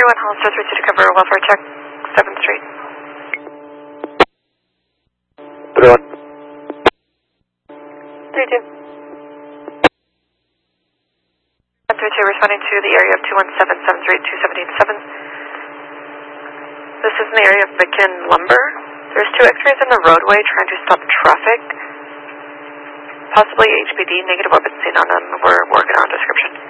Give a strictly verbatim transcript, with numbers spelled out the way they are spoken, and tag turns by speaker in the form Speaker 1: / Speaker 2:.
Speaker 1: thirty-one Hollister, three two to cover welfare check, seventh Street.
Speaker 2: thirty-one.
Speaker 1: three two. one three two responding to the area of two one seven seven three two seven eight seven. This is in the area of McKinn Lumber. There's two X-rays in the roadway trying to stop traffic. Possibly H P D, negative orbit seen on them. We're working on description.